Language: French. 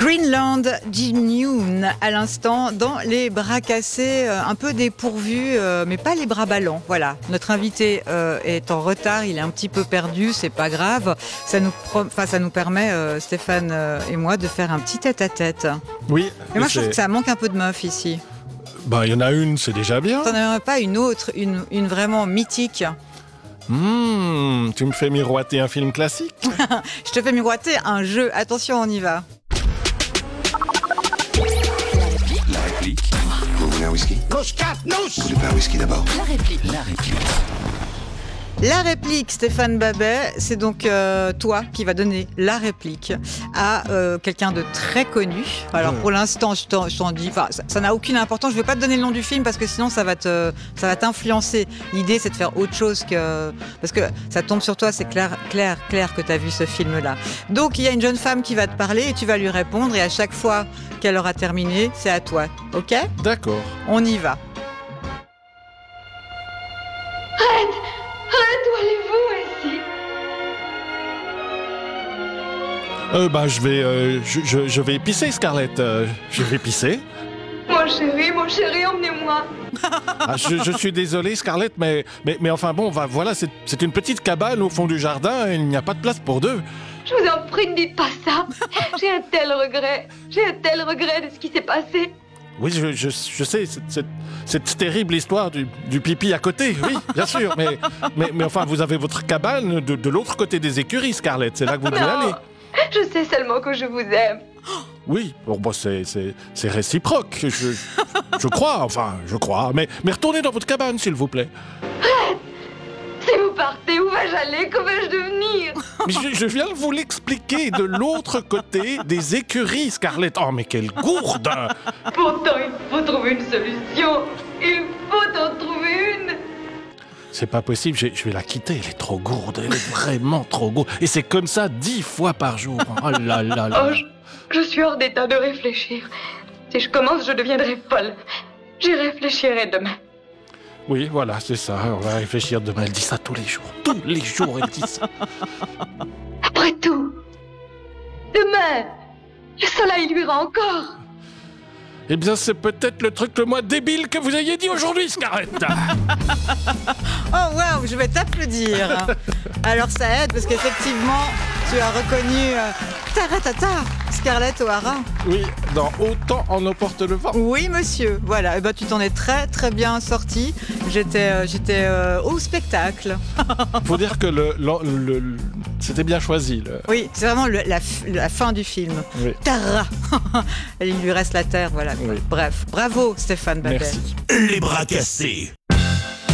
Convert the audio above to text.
Greenland Jin-Yoon à l'instant dans les bras cassés, un peu dépourvus, mais pas les bras ballants. Voilà, notre invité est en retard, il est un petit peu perdu, c'est pas grave. Ça nous permet, Stéphane et moi, de faire un petit tête-à-tête. Oui. Mais moi, je trouve que ça manque un peu de meuf ici. Bah, il y en a une, c'est déjà bien. T'en aimerais pas une autre, une vraiment mythique? Tu me fais miroiter un film classique. Je te fais miroiter un jeu. Attention, on y va. La réplique. Vous voulez un whisky? Vous voulez pas un whisky d'abord? La réplique. La réplique, Stéphane Babet, c'est donc toi qui vas donner la réplique à quelqu'un de très connu. Alors pour l'instant, je t'en dis, ça n'a aucune importance. Je ne vais pas te donner le nom du film parce que sinon ça va t'influencer. L'idée, c'est de faire autre chose parce que ça tombe sur toi. C'est clair que tu as vu ce film-là. Donc il y a une jeune femme qui va te parler et tu vas lui répondre. Et à chaque fois qu'elle aura terminé, c'est à toi. Ok ? D'accord. On y va. Où allez-vous ici? Je vais pisser, Scarlett. Je vais pisser. Mon chéri, emmenez-moi. Je suis désolé, Scarlett, mais enfin bon, voilà, c'est une petite cabane au fond du jardin et il n'y a pas de place pour deux. Je vous en prie, ne dites pas ça. J'ai un tel regret de ce qui s'est passé. Oui, je sais, cette terrible histoire du pipi à côté, oui, bien sûr, mais enfin, vous avez votre cabane de l'autre côté des écuries, Scarlett, c'est là que vous devez aller. Je sais seulement que je vous aime. Oui, bon, c'est réciproque, je crois, mais retournez dans votre cabane, s'il vous plaît. Si vous partez, où vais-je aller? Que vais-je devenir? Mais je viens de vous l'expliquer, de l'autre côté des écuries, Scarlett. Oh, mais quelle gourde! Pourtant, il faut trouver une solution. Il faut en trouver une. C'est pas possible, je vais la quitter, elle est trop gourde, elle est vraiment trop gourde. Et c'est comme ça 10 fois par jour. Oh là là là. Oh, je suis hors d'état de réfléchir. Si je commence, je deviendrai folle. J'y réfléchirai demain. Oui, voilà, c'est ça, on va réfléchir demain. Elle dit ça tous les jours. Tous les jours, elle dit ça. Après tout, demain, le soleil luira encore. Eh bien, c'est peut-être le truc le moins débile que vous ayez dit aujourd'hui, Scarlett. Oh waouh, je vais t'applaudir. Alors ça aide parce qu'effectivement, tu as reconnu Taratata, Scarlett O'Hara. Oui, dans Autant en emporte le vent. Oui, monsieur. Voilà, et tu t'en es très très bien sorti. J'étais au spectacle. Faut dire que c'était bien choisi. Oui, c'est vraiment la fin du film. Oui. Tara. Il lui reste la terre, voilà. Oui. Bref, bravo Stéphane Babet. Merci. Les bras cassés.